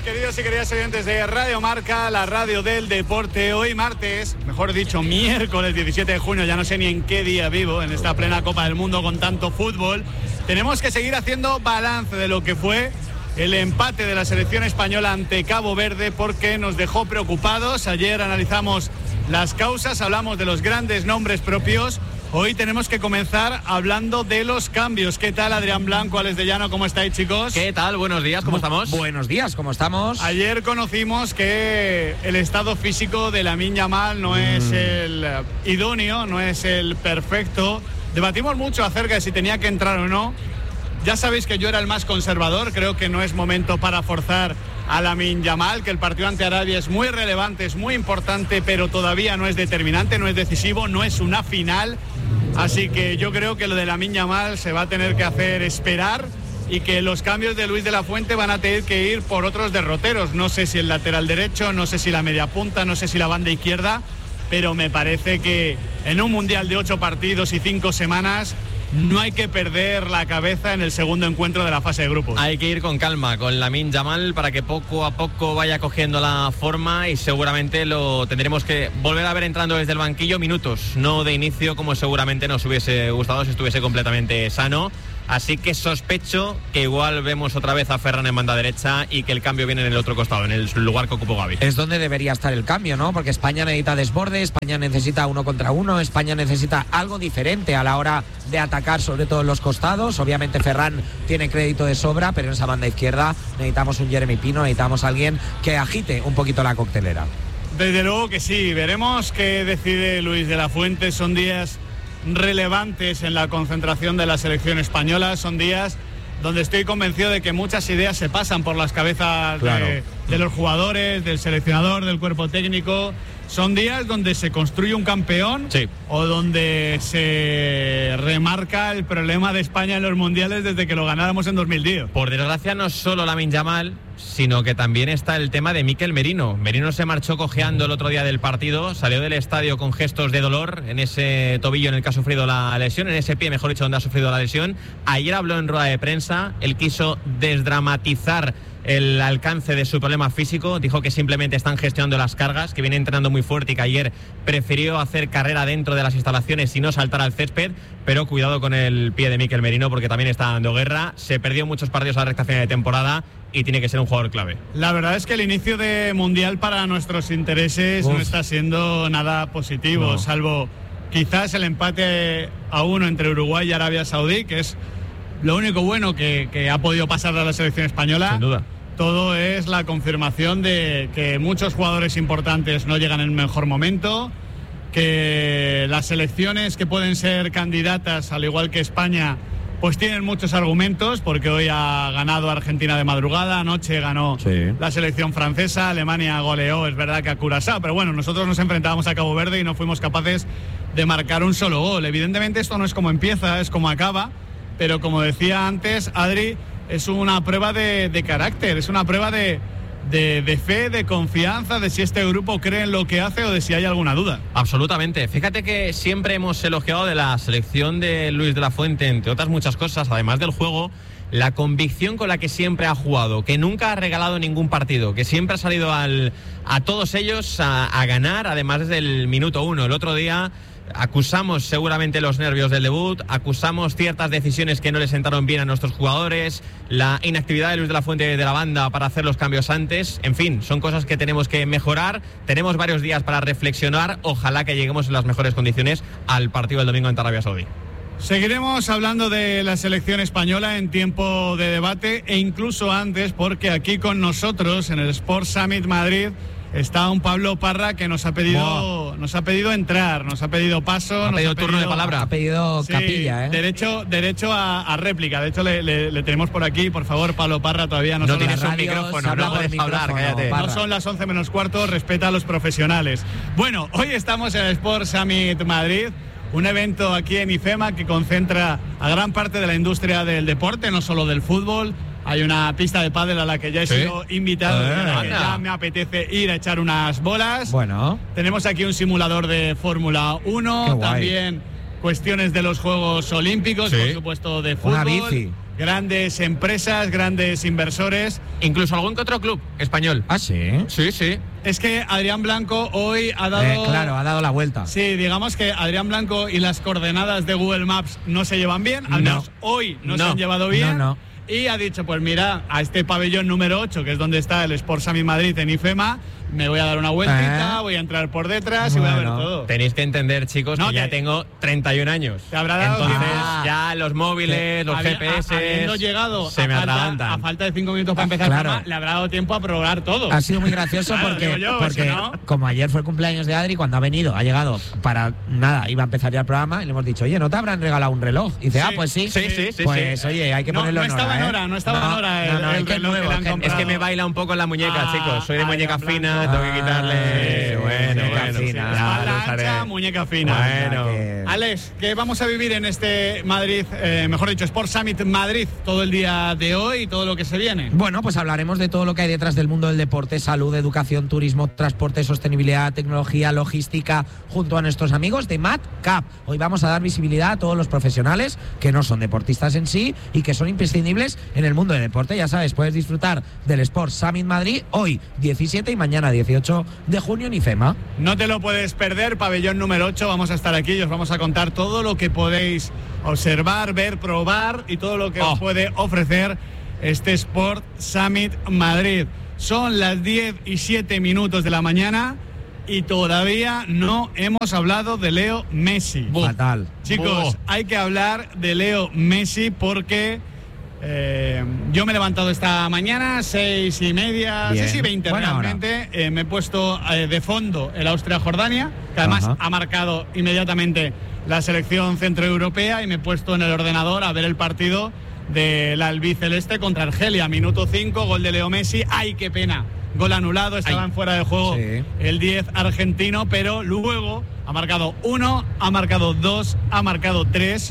queridos y queridas oyentes de Radio Marca, la radio del deporte. Hoy martes, mejor dicho, miércoles 17 de junio, ya no sé ni en qué día vivo, en esta plena Copa del Mundo con tanto fútbol. Tenemos que seguir haciendo balance de lo que fue el empate de la selección española ante Cabo Verde, porque nos dejó preocupados. Ayer analizamos las causas, hablamos de los grandes nombres propios. Hoy tenemos que comenzar hablando de los cambios. ¿Qué tal, Adrián Blanco, Alex de Llano? ¿Cómo estáis, chicos? ¿Qué tal? Buenos días, ¿cómo estamos? Buenos días, ¿cómo estamos? Ayer conocimos que el estado físico de Lamine Yamal no es el idóneo, no es el perfecto. Debatimos mucho acerca de si tenía que entrar o no. Ya sabéis que yo era el más conservador, creo que no es momento para forzar a Lamine Yamal, que el partido ante Arabia es muy relevante, es muy importante, pero todavía no es determinante, no es decisivo, no es una final. Así que yo creo que lo de Lamine Yamal se va a tener que hacer esperar y que los cambios de Luis de la Fuente van a tener que ir por otros derroteros. No sé si el lateral derecho, no sé si la media punta, no sé si la banda izquierda, pero me parece que en un mundial de 8 partidos y 5 semanas no hay que perder la cabeza en el segundo encuentro de la fase de grupos. Hay que ir con calma con Lamine Yamal para que poco a poco vaya cogiendo la forma, y seguramente lo tendremos que volver a ver entrando desde el banquillo minutos, no de inicio como seguramente nos hubiese gustado si estuviese completamente sano. Así que sospecho que igual vemos otra vez a Ferran en banda derecha y que el cambio viene en el otro costado, en el lugar que ocupó Gavi. Es donde debería estar el cambio, ¿no? Porque España necesita desborde, España necesita 1 contra 1, España necesita algo diferente a la hora de atacar, sobre todo en los costados. Obviamente Ferran tiene crédito de sobra, pero en esa banda izquierda necesitamos un Jeremy Pino, necesitamos alguien que agite un poquito la coctelera. Desde luego que sí, veremos qué decide Luis de la Fuente. Son días relevantes en la concentración de la selección española, son días donde estoy convencido de que muchas ideas se pasan por las cabezas de los jugadores, del seleccionador, del cuerpo técnico. Son días donde se construye un campeón, sí, o donde se remarca el problema de España en los mundiales desde que lo ganáramos en 2010. Por desgracia, no solo Lamine Yamal, sino que también está el tema de Mikel Merino. Merino se marchó cojeando el otro día del partido, salió del estadio con gestos de dolor en ese tobillo en el que ha sufrido la lesión, en ese pie, mejor dicho, donde ha sufrido la lesión. Ayer habló en rueda de prensa, él quiso desdramatizar el alcance de su problema físico, dijo que simplemente están gestionando las cargas, que viene entrenando muy fuerte y que ayer prefirió hacer carrera dentro de las instalaciones y no saltar al césped, pero cuidado con el pie de Mikel Merino porque también está dando guerra, se perdió muchos partidos a la recta final de temporada y tiene que ser un jugador clave. La verdad es que el inicio de Mundial para nuestros intereses no está siendo nada positivo, salvo quizás el empate a 1 entre Uruguay y Arabia Saudí, que es lo único bueno que ha podido pasar a la selección española. Sin duda. Todo es la confirmación de que muchos jugadores importantes no llegan en el mejor momento, que las selecciones que pueden ser candidatas, al igual que España, pues tienen muchos argumentos, porque hoy ha ganado Argentina de madrugada, anoche ganó la selección francesa, Alemania goleó, es verdad que a Curazao, pero bueno, nosotros nos enfrentábamos a Cabo Verde y no fuimos capaces de marcar un solo gol. Evidentemente esto no es como empieza, es como acaba, pero como decía antes Adri, es una prueba de carácter, es una prueba de fe, de confianza, de si este grupo cree en lo que hace o de si hay alguna duda. Absolutamente. Fíjate que siempre hemos elogiado de la selección de Luis de la Fuente, entre otras muchas cosas, además del juego, la convicción con la que siempre ha jugado, que nunca ha regalado ningún partido, que siempre ha salido a todos ellos a ganar, además desde el minuto 1. El otro día acusamos seguramente los nervios del debut, acusamos ciertas decisiones que no le sentaron bien a nuestros jugadores, la inactividad de Luis de la Fuente de la banda para hacer los cambios antes. En fin, son cosas que tenemos que mejorar. Tenemos varios días para reflexionar. Ojalá que lleguemos en las mejores condiciones al partido del domingo ante Arabia Saudí. Seguiremos hablando de la selección española en tiempo de debate e incluso antes, porque aquí con nosotros en el Sport Summit Madrid está un Pablo Parra que nos ha pedido entrar, nos ha pedido paso, ha pedido turno de palabra, ha pedido capilla, derecho a réplica. De hecho le tenemos por aquí, por favor, Pablo Parra, todavía no tienes un micrófono, no puedes hablar, cállate. No son las 11 menos cuarto, respeta a los profesionales. Bueno, hoy estamos en el Sport Summit Madrid, un evento aquí en IFEMA que concentra a gran parte de la industria del deporte, no solo del fútbol. Hay una pista de pádel a la que ya he sido invitado, que ya me apetece ir a echar unas bolas. Bueno. Tenemos aquí un simulador de Fórmula 1, también cuestiones de los Juegos Olímpicos, por supuesto de fútbol. Una bici. grandes empresas, grandes inversores. Incluso algún que otro club español. ¿Ah, sí? Sí, sí. Es que Adrián Blanco hoy ha dado... Claro, ha dado la vuelta. Sí, digamos que Adrián Blanco y las coordenadas de Google Maps no se llevan bien, al menos hoy no se han llevado bien. No. Y ha dicho, pues mira, a este pabellón número 8, que es donde está el Sport Summit Madrid en IFEMA, me voy a dar una vueltita, voy a entrar por detrás y voy a ver todo. Tenéis que entender, chicos, que ya tengo 31 años. Te habrá dado entonces ya los móviles, los GPS habiendo llegado se me atragantan. A falta de 5 minutos para empezar el programa, le habrá dado tiempo a probar todo. Ha sido muy gracioso porque como ayer fue el cumpleaños de Adri, cuando ha llegado para nada, iba a empezar ya el programa y le hemos dicho, oye, ¿no te habrán regalado un reloj? Y dice, pues sí. Pues oye, hay que ponerlo en hora. No estaba en hora el reloj que le han comprado. Es que me baila un poco la muñeca, chicos. Soy de muñeca fina, tengo que quitarle. Espalda ancha, muñeca fina. Bueno. Alex, ¿qué vamos a vivir en este Madrid, mejor dicho, Sport Summit Madrid, todo el día de hoy y todo lo que se viene? Bueno, pues hablaremos de todo lo que hay detrás del mundo del deporte, salud, educación, turismo, transporte, sostenibilidad, tecnología, logística, junto a nuestros amigos de MadCap. Hoy vamos a dar visibilidad a todos los profesionales que no son deportistas en sí y que son imprescindibles en el mundo del deporte. Ya sabes, puedes disfrutar del Sport Summit Madrid hoy 17 y mañana 18 de junio en IFEMA. No te lo puedes perder, pabellón número 8, vamos a estar aquí y os vamos a contar todo lo que podéis observar, ver, probar y todo lo que os puede ofrecer este Sport Summit Madrid. Son las 10:07 de la mañana y todavía no hemos hablado de Leo Messi. Fatal. Chicos, hay que hablar de Leo Messi porque yo me he levantado esta mañana 6:30, 6:20 realmente. Me he puesto de fondo el Austria-Jordania, que además ha marcado inmediatamente la selección centroeuropea, y me he puesto en el ordenador a ver el partido del albiceleste contra Argelia. Minuto 5, gol de Leo Messi. ¡Ay, qué pena! Gol anulado, estaban fuera de juego el 10 argentino, pero luego ha marcado 1, ha marcado 2, ha marcado 3.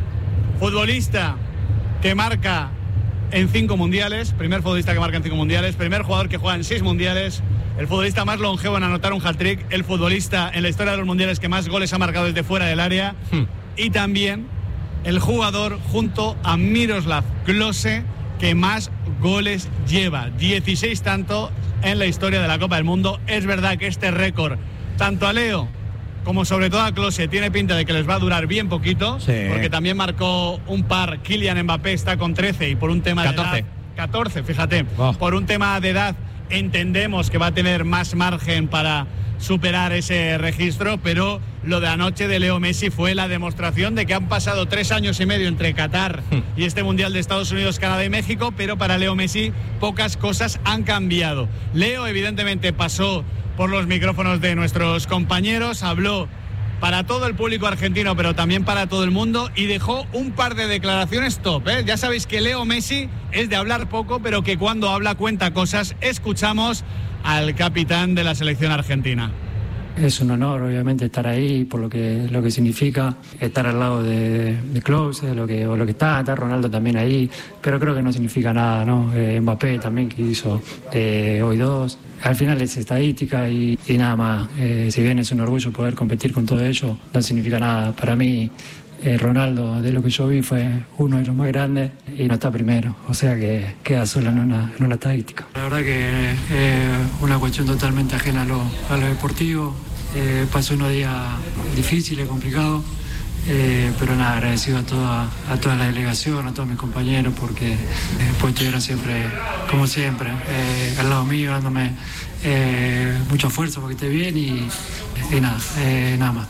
Futbolista que marca en 5 mundiales, primer futbolista que marca en 5 mundiales, primer jugador que juega en 6 mundiales, el futbolista más longevo en anotar un hat-trick, el futbolista en la historia de los mundiales que más goles ha marcado desde fuera del área, y también el jugador junto a Miroslav Klose que más goles lleva, 16 tanto en la historia de la Copa del Mundo. Es verdad que este récord, tanto a Leo como sobre todo a Klose, tiene pinta de que les va a durar bien poquito, porque también marcó un par. Kylian Mbappé está con 13 y por un tema de edad, 14, fíjate, por un tema de edad entendemos que va a tener más margen para superar ese registro, pero lo de anoche de Leo Messi fue la demostración de que han pasado 3 años y medio entre Qatar y este Mundial de Estados Unidos, Canadá y México, pero para Leo Messi pocas cosas han cambiado. Leo evidentemente pasó por los micrófonos de nuestros compañeros, habló para todo el público argentino, pero también para todo el mundo, y dejó un par de declaraciones top, ¿eh? Ya sabéis que Leo Messi es de hablar poco, pero que cuando habla cuenta cosas. Escuchamos al capitán de la selección argentina. Es un honor, obviamente, estar ahí por lo que significa estar al lado de Klose, lo que está Ronaldo también ahí, pero creo que no significa nada, ¿no? Mbappé también, que hizo hoy 2. Al final es estadística y nada más. Si bien es un orgullo poder competir con todo ello, no significa nada. Para mí, Ronaldo, de lo que yo vi, fue uno de los más grandes y no está primero, o sea que queda solo en una estadística. La verdad que es una cuestión totalmente ajena a lo deportivo. Pasó unos días difíciles, complicados, pero nada, agradecido a toda la delegación, a todos mis compañeros, porque pues estuvieron siempre, como siempre, al lado mío, dándome mucha fuerza porque esté bien y nada más.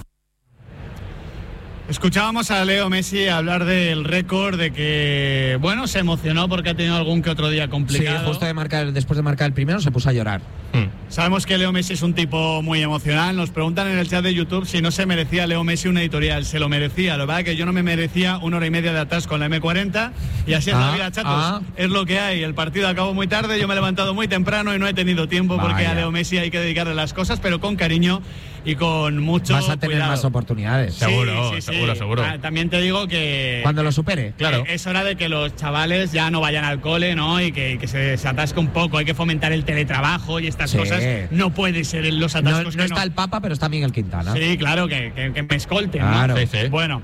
Escuchábamos a Leo Messi hablar del récord, de que, bueno, se emocionó porque ha tenido algún que otro día complicado. Sí, justo después de marcar el primero se puso a llorar. Sabemos que Leo Messi es un tipo muy emocional. Nos preguntan en el chat de YouTube si no se merecía Leo Messi una editorial. Se lo merecía. Lo que pasa es que yo no me merecía 1 hora y media de atasco con la M40, y así es la vida, chatos. Es lo que hay. El partido acabó muy tarde, yo me he levantado muy temprano y no he tenido tiempo. Porque a Leo Messi hay que dedicarle las cosas, pero con cariño y con mucho vas a tener cuidado. Más oportunidades. Seguro. También te digo que cuando lo supere, claro, es hora de que los chavales ya no vayan al cole, ¿no? Y que se atasque un poco. Hay que fomentar el teletrabajo y estas cosas. No puede ser en los atascos. No está el Papa, pero está Miguel Quintana. Sí, claro, que me escolten, claro. ¿no? Bueno,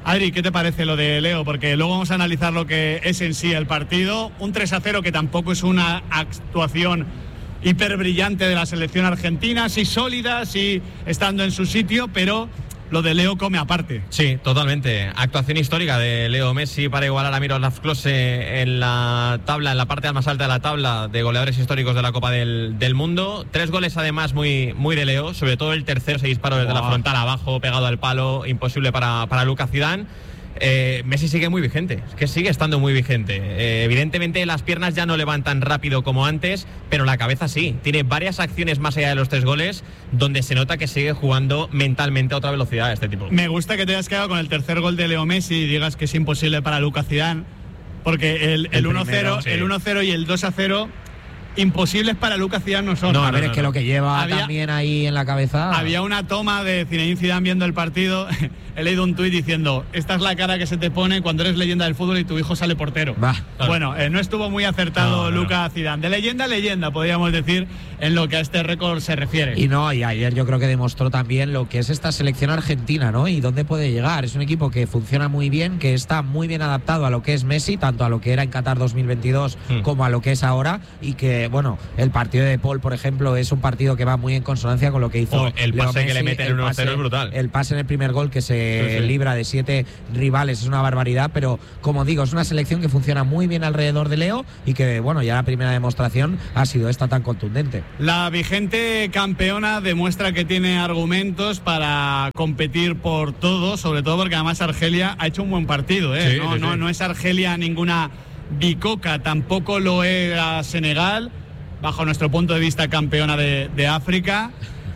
Adri, ¿qué te parece lo de Leo? Porque luego vamos a analizar lo que es en sí el partido. Un 3-0 que tampoco es una actuación hiper brillante de la selección argentina, sí sólida, sí estando en su sitio, pero lo de Leo come aparte. Sí, totalmente. Actuación histórica de Leo Messi para igualar a Miroslav Klose en la tabla, en la parte más alta de la tabla de goleadores históricos de la Copa del Mundo. 3 goles además muy de Leo, sobre todo el tercero se disparó desde la frontal abajo, pegado al palo, imposible para Lucas Zidane. Messi sigue muy vigente, es que sigue estando muy vigente. Evidentemente las piernas ya no le van tan rápido como antes, pero la cabeza sí. Tiene varias acciones más allá de los 3 goles donde se nota que sigue jugando mentalmente a otra velocidad este tipo. Me gusta que te hayas quedado con el tercer gol de Leo Messi y digas que es imposible para Lucas Zidane, porque el 1-0, sí. El 1-0 y el 2-0 imposibles para Lucas Zidane no son. No, a ver, es que lo que lleva también ahí en la cabeza. Había una toma de Zinedine Zidane viendo el partido. He leído un tuit diciendo: esta es la cara que se te pone cuando eres leyenda del fútbol y tu hijo sale portero. Bueno, no estuvo muy acertado Lucas Zidane. De leyenda a leyenda, podríamos decir, en lo que a este récord se refiere. Y ayer yo creo que demostró también lo que es esta selección argentina, ¿no? Y dónde puede llegar. Es un equipo que funciona muy bien, que está muy bien adaptado a lo que es Messi, tanto a lo que era en Qatar 2022 como a lo que es ahora, y que, bueno, el partido de Paul, por ejemplo, es un partido que va muy en consonancia con lo que hizo el Leo pase Messi. Que le mete en el 1-0 es brutal. El pase en el primer gol que se libra de 7 rivales es una barbaridad, pero como digo, es una selección que funciona muy bien alrededor de Leo y que, bueno, ya la primera demostración ha sido esta tan contundente. La vigente campeona demuestra que tiene argumentos para competir por todo, sobre todo porque además Argelia ha hecho un buen partido, ¿eh? Sí, no es Argelia ninguna bicoca, tampoco lo era Senegal, bajo nuestro punto de vista campeona de África.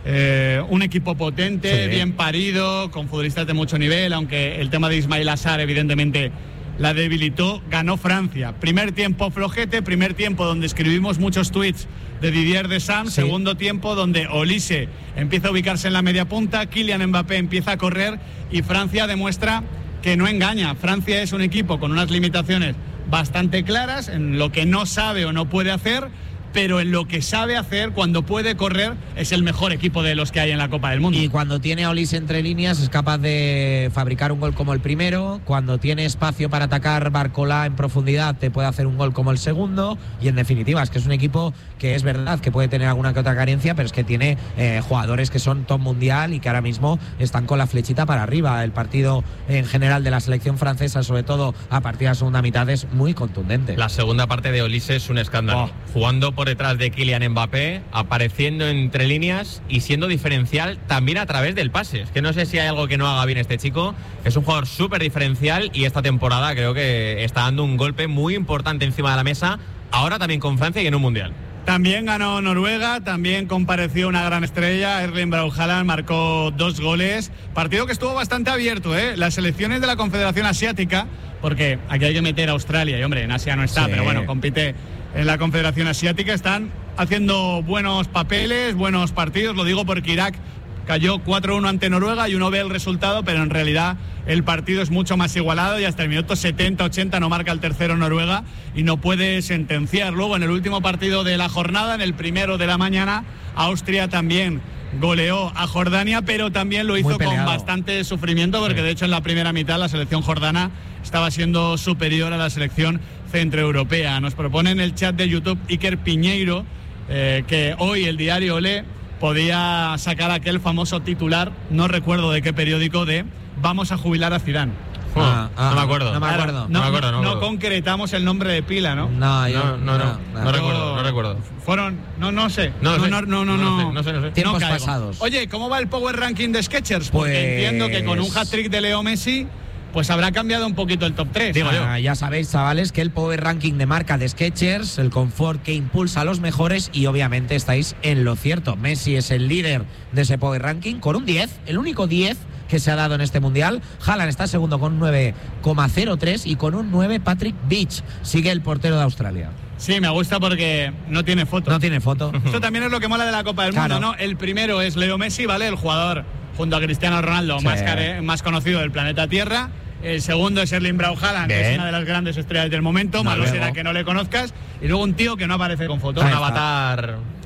Un equipo potente, bien parido, con futbolistas de mucho nivel, aunque el tema de Ismail Assar evidentemente la debilitó. Ganó Francia. Primer tiempo flojete, primer tiempo donde escribimos muchos tweets de Didier Deschamps, segundo tiempo donde Olise empieza a ubicarse en la media punta, Kylian Mbappé empieza a correr y Francia demuestra que no engaña. Francia es un equipo con unas limitaciones bastante claras en lo que no sabe o no puede hacer, pero en lo que sabe hacer, cuando puede correr, es el mejor equipo de los que hay en la Copa del Mundo. Y cuando tiene a Olise entre líneas es capaz de fabricar un gol como el primero. Cuando tiene espacio para atacar Barcola en profundidad te puede hacer un gol como el segundo. Y en definitiva es que es un equipo que es verdad que puede tener alguna que otra carencia, pero es que tiene jugadores que son top mundial y que ahora mismo están con la flechita para arriba. El partido en general de la selección francesa, sobre todo a partir de la segunda mitad, es muy contundente. La segunda parte de Olise es un escándalo. Jugando por detrás de Kylian Mbappé, apareciendo entre líneas y siendo diferencial también a través del pase. Es que no sé si hay algo que no haga bien este chico. Es un jugador súper diferencial y esta temporada creo que está dando un golpe muy importante encima de la mesa, ahora también con Francia y en un mundial. También ganó Noruega, también compareció una gran estrella, Erling Braut Haaland marcó 2 goles. Partido que estuvo bastante abierto, ¿eh? Las selecciones de la Confederación Asiática, porque aquí hay que meter a Australia y, hombre, en Asia no está, pero bueno, compite en la Confederación Asiática, están haciendo buenos papeles, buenos partidos. Lo digo porque Irak cayó 4-1 ante Noruega y uno ve el resultado, pero en realidad el partido es mucho más igualado y hasta el minuto 70-80 no marca el tercero Noruega y no puede sentenciar. Luego, en el último partido de la jornada, en el primero de la mañana, Austria también goleó a Jordania, pero también lo hizo con bastante sufrimiento, porque de hecho en la primera mitad la selección jordana estaba siendo superior a la selección centroeuropea. Nos propone en el chat de YouTube Iker Piñeiro que hoy el diario Olé podía sacar aquel famoso titular, no recuerdo de qué periódico, de "vamos a jubilar a Zidane". No me acuerdo. No concretamos el nombre de pila, ¿no? No recuerdo. Fueron, no sé. No sé. Tiempos pasados. Oye, ¿cómo va el Power Ranking de Skechers? Porque entiendo que con un hat-trick de Leo Messi, pues habrá cambiado un poquito el top 3. Ya sabéis, chavales, que el Power Ranking de marca de Skechers, el confort que impulsa a los mejores, y obviamente estáis en lo cierto. Messi es el líder de ese Power Ranking con un 10, el único 10 que se ha dado en este mundial. Haaland está segundo con un 9,03 y con un 9 Patrick Beach. Sigue el portero de Australia. Sí, me gusta porque no tiene foto. No tiene foto. Esto también es lo que mola de la Copa del Mundo, ¿no? El primero es Leo Messi, ¿vale? El jugador junto a Cristiano Ronaldo más conocido del planeta Tierra. El segundo es Erling Braut Haaland, que es una de las grandes estrellas del momento. Malo será que no le conozcas. Y luego un tío que no aparece con foto. Un avatar.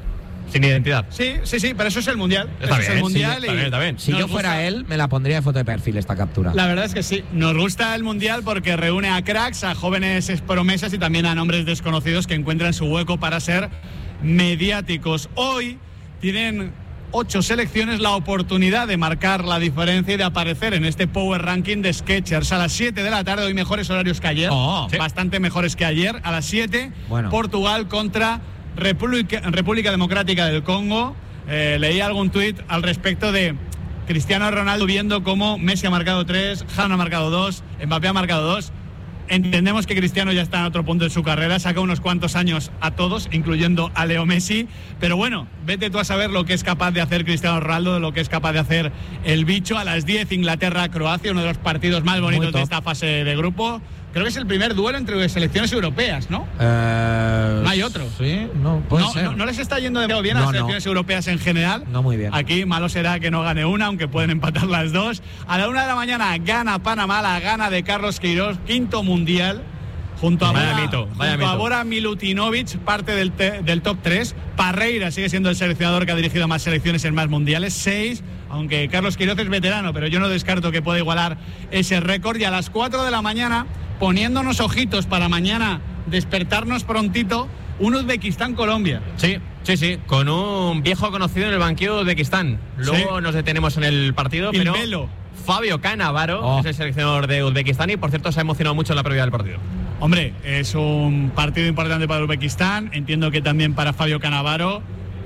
sin identidad. Sí, pero eso es el Mundial. Está bien, es el Mundial. sí, está bien. Si yo fuera él, me la pondría de foto de perfil esta captura. La verdad es que sí. Nos gusta el Mundial porque reúne a cracks, a jóvenes promesas y también a nombres desconocidos que encuentran su hueco para ser mediáticos. Hoy tienen 8 selecciones la oportunidad de marcar la diferencia y de aparecer en este Power Ranking de Skechers a las 7 de la tarde. Hoy mejores horarios que ayer, sí. Bastante mejores que ayer. A las 7, Portugal contra República Democrática del Congo. Leí algún tuit al respecto de Cristiano Ronaldo viendo cómo Messi ha marcado 3, Haaland ha marcado 2, Mbappé ha marcado 2. Entendemos que Cristiano ya está en otro punto de su carrera, saca unos cuantos años a todos, incluyendo a Leo Messi, pero bueno, vete tú a saber lo que es capaz de hacer Cristiano Ronaldo, lo que es capaz de hacer el bicho. A las 10, Inglaterra-Croacia, uno de los partidos más bonitos de esta fase de grupo. Creo que es el primer duelo entre selecciones europeas, ¿no? No hay otro. Sí, no, puede ser. No les está yendo demasiado bien a las selecciones europeas en general. No muy bien. Aquí malo será que no gane una, aunque pueden empatar las dos. A la 1 de la mañana gana Panamá, la gana de Carlos Queiroz, 5º mundial. Junto a Bora Milutinovic, parte del top 3. Parreira sigue siendo el seleccionador que ha dirigido más selecciones en más mundiales, 6. Aunque Carlos Queiroz es veterano, pero yo no descarto que pueda igualar ese récord. Y a las 4 de la mañana, poniéndonos ojitos para mañana despertarnos prontito, un Uzbekistán-Colombia. Sí, con un viejo conocido en el banquillo de Uzbekistán. Luego nos detenemos en el partido, pero Fabio Cannavaro es el seleccionador de Uzbekistán y, por cierto, se ha emocionado mucho en la previa del partido. Hombre, es un partido importante para Uzbekistán, entiendo que también para Fabio Cannavaro,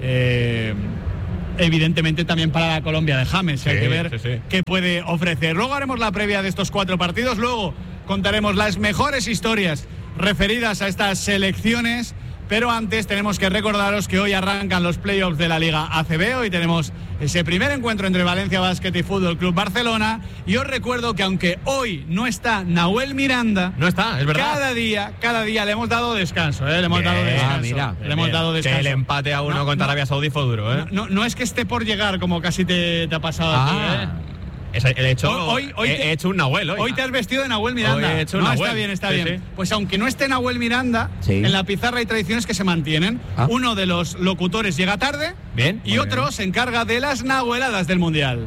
evidentemente también para la Colombia de James, hay que ver qué puede ofrecer. Luego haremos la previa de estos 4 partidos, luego contaremos las mejores historias referidas a estas selecciones, pero antes tenemos que recordaros que hoy arrancan los playoffs de la Liga ACB. Hoy tenemos ese primer encuentro entre Valencia Basket y Fútbol Club Barcelona, y os recuerdo que aunque hoy no está Nahuel Miranda, no está, es verdad, cada día le hemos dado descanso, le hemos dado descanso. Que el empate a 1 contra Arabia Saudí fue duro, no es que esté por llegar, como casi te ha pasado a ti, he hecho un Nahuel hoy. Hoy te has vestido de Nahuel Miranda. Hoy he hecho un Nahuel. Está bien. Sí. Pues aunque no esté Nahuel Miranda, en la pizarra hay tradiciones que se mantienen. Uno de los locutores llega tarde, y otro se encarga de las nahueladas del Mundial.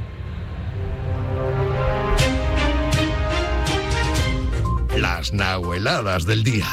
Las nahueladas del día.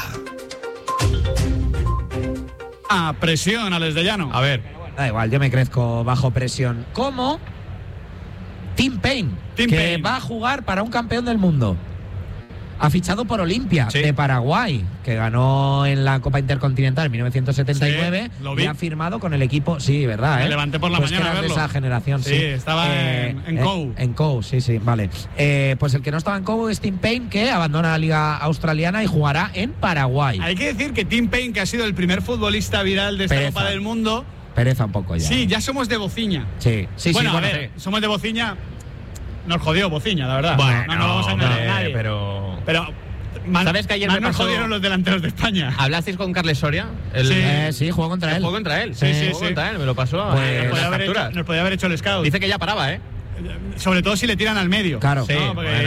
Presión, Alex de Llano. A ver. Da igual, yo me crezco bajo presión. ¿Cómo? Tim Payne, va a jugar para un campeón del mundo. Ha fichado por Olimpia de Paraguay, que ganó en la Copa Intercontinental en 1979 y ha firmado con el equipo. Sí, ¿verdad? Me levanté por la mañana a verlo. De esa generación, sí. Estaba en COU. En COU, sí, vale. Pues el que no estaba en COU es Tim Payne, que abandona la Liga Australiana y jugará en Paraguay. Hay que decir que Tim Payne, que ha sido el primer futbolista viral de esta Copa del Mundo, pereza un poco ya. Sí, ya somos de Bociña. Sí. Bueno, a ver, somos de Bociña. Nos jodió Bociña, la verdad. Bueno, no vamos a engañar a nadie. Pero ¿sabes que ayer nos jodieron los delanteros de España? ¿Hablasteis con Carles Soria? Sí, jugó contra él. Jugó contra él. Sí. Contra él, me lo pasó. Nos podía haber hecho el scout. Dice que ya paraba, sobre todo si le tiran al medio. Claro. Sí,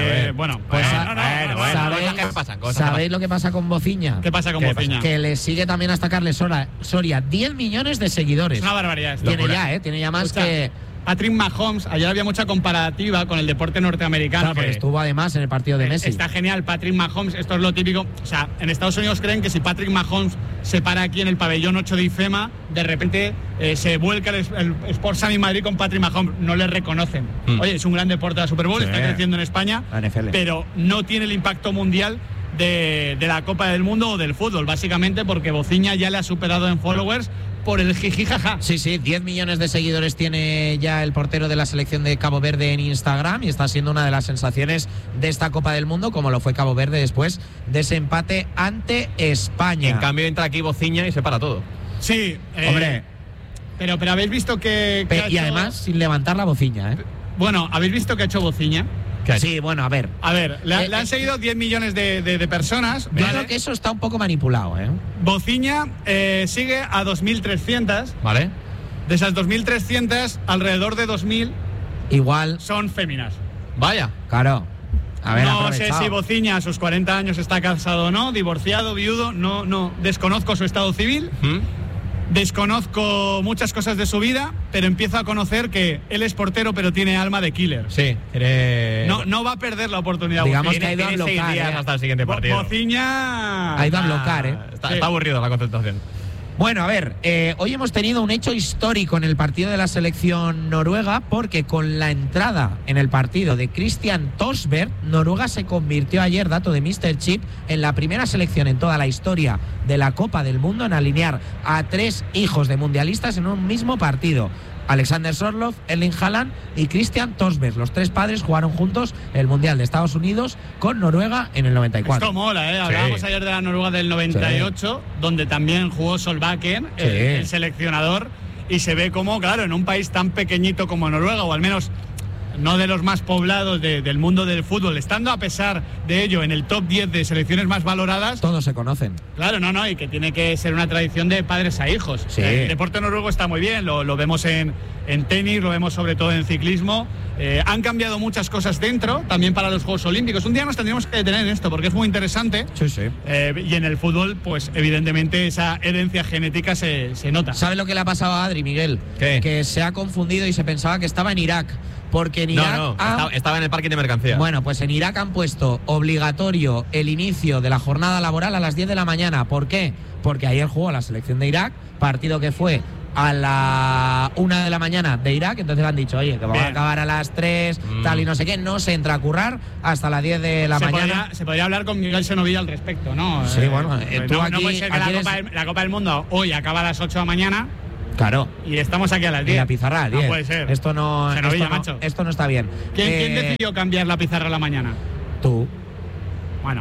¿Sabéis lo que pasa con Bociña? ¿Qué pasa con Bociña? Que le sigue también hasta Carles Soria 10 millones de seguidores. Es una barbaridad. Tiene ya más que Patrick Mahomes. Ayer había mucha comparativa con el deporte norteamericano. Claro, porque estuvo además en el partido de Messi. Está genial, Patrick Mahomes. Esto es lo típico. O sea, en Estados Unidos creen que si Patrick Mahomes se para aquí en el pabellón 8 de IFEMA, de repente se vuelca el Sport Sami Madrid con Patrick Mahomes. No le reconocen. Oye, es un gran deporte de la Super Bowl, está creciendo en España, pero no tiene el impacto mundial de la Copa del Mundo o del fútbol, básicamente porque Bociña ya le ha superado en followers por el jijijaja. Sí, 10 millones de seguidores tiene ya el portero de la selección de Cabo Verde en Instagram y está siendo una de las sensaciones de esta Copa del Mundo, como lo fue Cabo Verde después de ese empate ante España. En cambio entra aquí Bociña y se para todo. Sí, hombre. Pero habéis visto que y además sin levantar la bociña, Bueno, ¿habéis visto que ha hecho Bociña? Sí, bueno, a ver. Le han seguido 10 millones de personas. Yo creo que eso está un poco manipulado, Bociña sigue a 2.300. Vale. De esas 2.300, alrededor de 2.000 igual son féminas. Vaya. Claro. A ver, no sé si Bociña a sus 40 años está casado o no, divorciado, viudo, no desconozco su estado civil. Desconozco muchas cosas de su vida, pero empiezo a conocer que él es portero, pero tiene alma de killer. Sí, no va a perder la oportunidad. Digamos tiene, que ha ido a tiene 6 bloquear, días hasta el siguiente partido. Bociña ha ido a bloquear, Está aburrido la concentración. Bueno, a ver, hoy hemos tenido un hecho histórico en el partido de la selección noruega, porque con la entrada en el partido de Christian Tosberg, Noruega se convirtió ayer, dato de Mr. Chip, en la primera selección en toda la historia de la Copa del Mundo en alinear a 3 hijos de mundialistas en un mismo partido. Alexander Sorloth, Erling Haaland y Christian Tosberg. Los 3 padres jugaron juntos el Mundial de Estados Unidos con Noruega en el 94. Esto mola, ¿eh? Hablábamos ayer de la Noruega del 98, donde también jugó Solbakken, el seleccionador, y se ve como, claro, en un país tan pequeñito como Noruega, o al menos no de los más poblados del mundo del fútbol, estando a pesar de ello en el top 10 de selecciones más valoradas. Todos se conocen. Claro, y que tiene que ser una tradición de padres a hijos. Sí. El deporte noruego está muy bien, lo vemos en tenis, lo vemos sobre todo en ciclismo. Han cambiado muchas cosas dentro, también para los Juegos Olímpicos. Un día nos tendríamos que detener en esto, porque es muy interesante. Sí, sí. Y en el fútbol, pues evidentemente esa herencia genética se nota. ¿Sabe lo que le ha pasado a Adri, Miguel? ¿Qué? Que se ha confundido y se pensaba que estaba en Irak. Porque en Irak estaba en el parking de mercancías. Bueno, pues en Irak han puesto obligatorio el inicio de la jornada laboral a las 10 de la mañana. ¿Por qué? Porque ayer jugó la selección de Irak, partido que fue a la 1 de la mañana de Irak, entonces le han dicho, oye, que vamos a acabar a las 3, tal y no sé qué, no se entra a currar hasta las 10 de la mañana. Se podría hablar con Miguel Senovilla al respecto, ¿no? Sí, bueno, tú aquí, no puede ser que la Copa del Mundo hoy acaba a las 8 de la mañana. Claro. Y estamos aquí a las 10. Y la pizarra, 10. No puede ser. Esto no está bien. ¿Quién decidió cambiar la pizarra a la mañana? Tú. Bueno.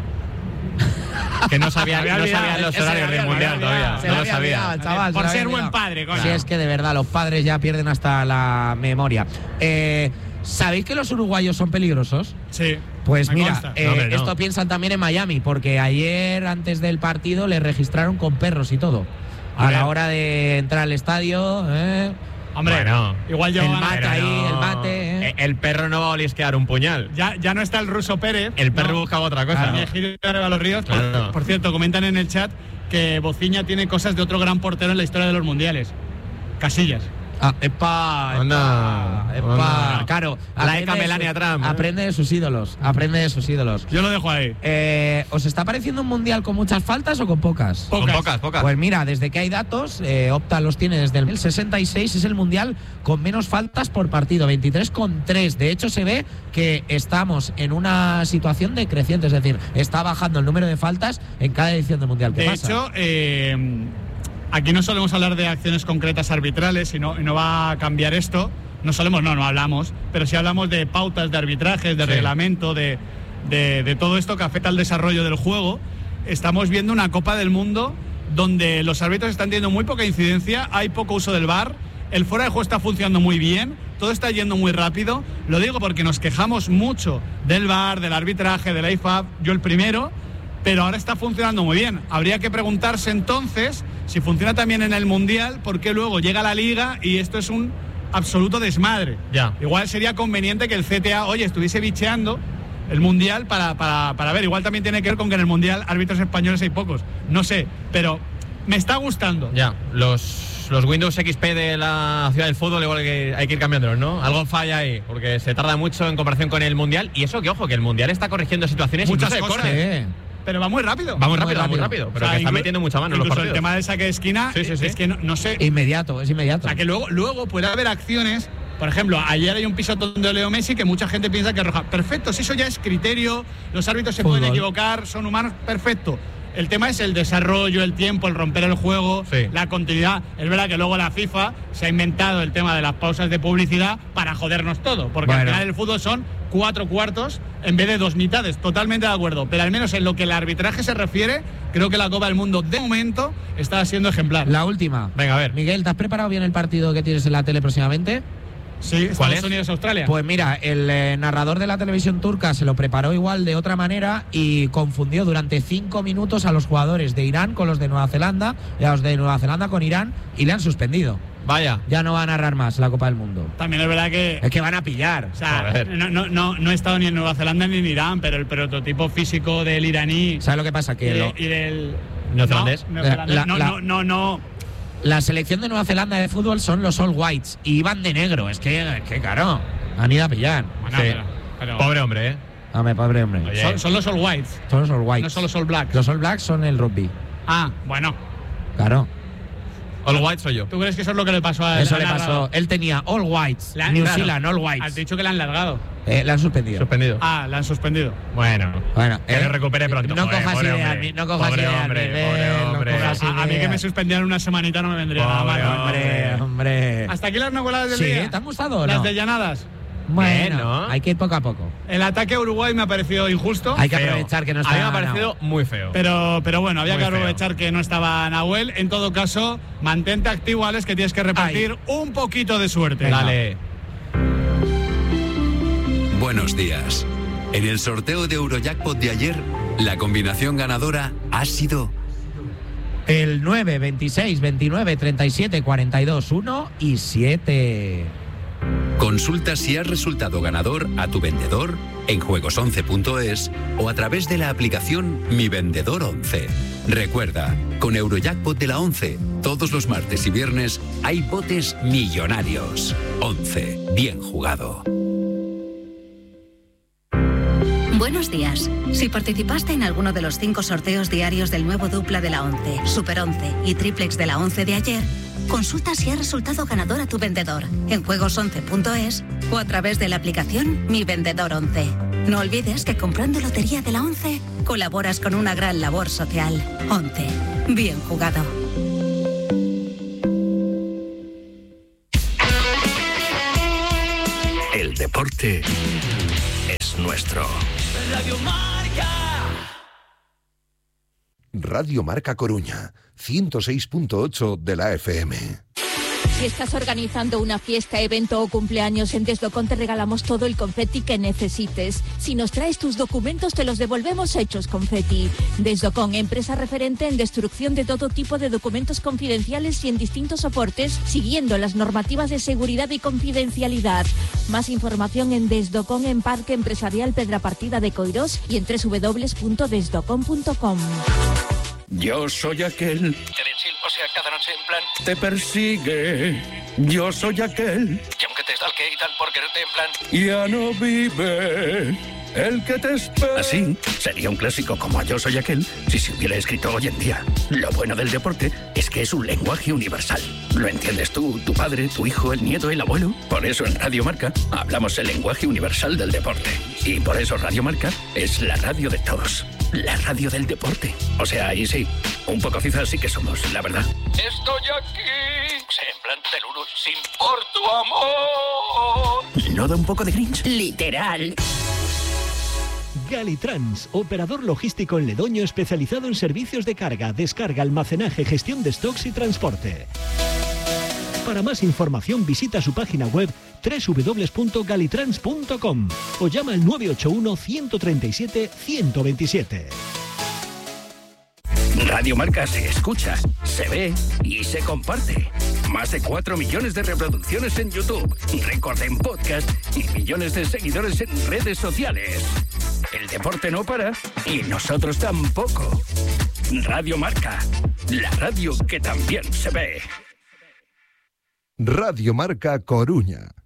Que no sabía los horarios del Mundial todavía. No lo sabía. Chaval, por ser buen padre, coño. Si es que de verdad los padres ya pierden hasta la memoria. ¿Sabéis que los uruguayos son peligrosos? Sí. Pues mira, consta. esto piensan también en Miami, porque ayer, antes del partido, le registraron con perros y todo. A la hora de entrar al estadio, Hombre, bueno, igual el mate ahí, el mate. El perro no va a olisquear un puñal. Ya no está el ruso Pérez. El perro buscaba otra cosa. El ejido de los Ríos. Claro. Por cierto, comentan en el chat que Bociña tiene cosas de otro gran portero en la historia de los mundiales. Casillas. Epa. Claro, Laica Melania Trump. Aprende de sus ídolos. Yo lo dejo ahí. ¿Os está pareciendo un mundial con muchas faltas o con pocas? Pocas. Pues mira, desde que hay datos, Opta los tiene desde el 66, es el mundial con menos faltas por partido, 23,3. De hecho, se ve que estamos en una situación decreciente, es decir, está bajando el número de faltas en cada edición del mundial. ¿Qué pasa? De hecho, aquí no solemos hablar de acciones concretas arbitrales y no va a cambiar esto. No hablamos, pero sí hablamos de pautas de arbitrajes, de reglamento, de todo esto que afecta al desarrollo del juego. Estamos viendo una Copa del Mundo donde los árbitros están teniendo muy poca incidencia, hay poco uso del VAR, el fuera de juego está funcionando muy bien, todo está yendo muy rápido. Lo digo porque nos quejamos mucho del VAR, del arbitraje, de la IFAB, yo el primero, pero ahora está funcionando muy bien. Habría que preguntarse entonces, si funciona también en el Mundial, por qué luego llega la Liga y esto es un absoluto desmadre. Ya. Igual sería conveniente que el CTA, estuviese bicheando el Mundial para ver. Igual también tiene que ver con que en el Mundial árbitros españoles hay pocos. No sé, pero me está gustando. Ya, los Windows XP de la Ciudad del Fútbol igual que hay que ir cambiándolos, ¿no? Algo falla ahí, porque se tarda mucho en comparación con el Mundial. Y eso que, ojo, que el Mundial está corrigiendo situaciones muchas incluso cosas. de córner. Pero va muy rápido. Va muy rápido. Pero que está metiendo mucha mano en los partidos. El tema del saque de esquina es que no sé. Es inmediato. O sea, que luego puede haber acciones. Por ejemplo, ayer hay un pisotón de Leo Messi que mucha gente piensa que es roja. Perfecto, si eso ya es criterio, los árbitros se pueden equivocar, son humanos, perfecto. El tema es el desarrollo, el tiempo, el romper el juego, la continuidad. Es verdad que luego la FIFA se ha inventado el tema de las pausas de publicidad para jodernos todo, porque al final el fútbol son 4 cuartos en vez de 2 mitades, totalmente de acuerdo. Pero al menos en lo que el arbitraje se refiere, creo que la Copa del Mundo de momento está siendo ejemplar. La última. Venga, a ver. Miguel, ¿te has preparado bien el partido que tienes en la tele próximamente? Sí, Estados Unidos-Australia. Pues mira, el narrador de la televisión turca se lo preparó igual de otra manera y confundió durante 5 minutos a los jugadores de Irán con los de Nueva Zelanda y a los de Nueva Zelanda con Irán y le han suspendido. Vaya. Ya no va a narrar más la Copa del Mundo. También es verdad que... Es que van a pillar. O sea, no he estado ni en Nueva Zelanda ni en Irán, pero el prototipo físico del iraní... ¿Sabes lo que pasa? Que y del... ¿Neozelandés? No. La selección de Nueva Zelanda de fútbol son los All Whites y iban de negro. Es que claro, han ido a pillar. Bueno, sí. Pero... Pobre hombre, ¿eh? Hombre, pobre hombre. Son los All Whites. Son los All Whites. No son los All Blacks. Los All Blacks son el rugby. Ah, bueno. Claro. All Whites soy yo. ¿Tú crees que eso es lo que le pasó a él? Eso le pasó. Él tenía All Whites. New Zealand, All Whites. Has dicho que le han largado. Le han suspendido. Ah, le han suspendido. Bueno, que lo recupere pronto. No cojas ideas, no cojas ideas. Pobre hombre. A mí que me suspendieran una semanita no me vendría nada mal. Hombre. ¿Hasta aquí las noveladas del día? Sí, ¿te han gustado o no? Las de llanadas. Bueno, ¿no? Hay que ir poco a poco. El ataque a Uruguay me ha parecido injusto. Hay que aprovechar que no está. A mí me ha parecido muy feo. Pero bueno, había que aprovechar que no estaba Nahuel. En todo caso, mantente activo, Alex, que tienes que repartir un poquito de suerte. Dale. Buenos días. En el sorteo de Eurojackpot de ayer, la combinación ganadora ha sido el 9, 26, 29, 37, 42, 1 y 7. Consulta si has resultado ganador a tu vendedor en juegos11.es o a través de la aplicación Mi Vendedor 11. Recuerda, con Eurojackpot de la 11, todos los martes y viernes hay botes millonarios. 11. Bien jugado. Buenos días. Si participaste en alguno de los 5 sorteos diarios del nuevo dupla de la 11, Super 11 y triplex de la 11 de ayer, consulta si ha resultado ganador a tu vendedor en juegos11.es o a través de la aplicación Mi Vendedor 11. No olvides que comprando lotería de la 11 colaboras con una gran labor social. 11. Bien jugado. El deporte es nuestro. Radio Marca. Radio Marca Coruña, 106.8 de la FM. Si estás organizando una fiesta, evento o cumpleaños, en Desdocon te regalamos todo el confeti que necesites. Si nos traes tus documentos, te los devolvemos hechos confeti. Desdocon, empresa referente en destrucción de todo tipo de documentos confidenciales y en distintos soportes, siguiendo las normativas de seguridad y confidencialidad. Más información en Desdocon, en Parque Empresarial Pedrapartida de Coirós y en www.desdocon.com. Yo soy aquel. O sea, cada noche en plan... Te persigue. Yo soy aquel. Y aunque te stalkean por quererte en plan... Ya no vive el que te espera. Así sería un clásico como Yo soy aquel si se hubiera escrito hoy en día. Lo bueno del deporte es que es un lenguaje universal. Lo entiendes tú, tu padre, tu hijo, el nieto, el abuelo. Por eso en Radio Marca hablamos el lenguaje universal del deporte. Y por eso Radio Marca es la radio de todos. La radio del deporte. O sea, ahí sí, un poco cifras sí que somos, la verdad. Estoy aquí. En plan teluro, sin por tu amor. ¿No da un poco de Grinch? Literal. Galitrans, operador logístico en Ledoño especializado en servicios de carga, descarga, almacenaje, gestión de stocks y transporte. Para más información visita su página web www.galitrans.com o llama al 981 137 127. Radio Marca se escucha, se ve y se comparte. Más de 4 millones de reproducciones en YouTube, récord en podcast y millones de seguidores en redes sociales. El deporte no para y nosotros tampoco. Radio Marca, la radio que también se ve. Radio Marca Coruña.